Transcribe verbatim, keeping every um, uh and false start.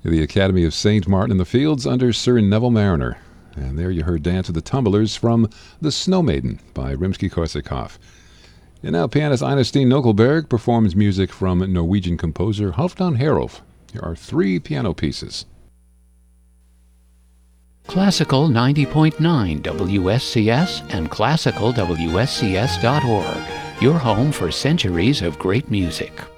the Academy of Saint Martin in the Fields under Sir Neville Mariner. And there you heard Dance of the Tumblers from The Snow Maiden by Rimsky-Korsakov. And now pianist Ina Steen Nokelberg performs music from Norwegian composer Halvdan Herolf. Here are three piano pieces. Classical ninety point nine W S C S and classical W S C S dot org, your home for centuries of great music.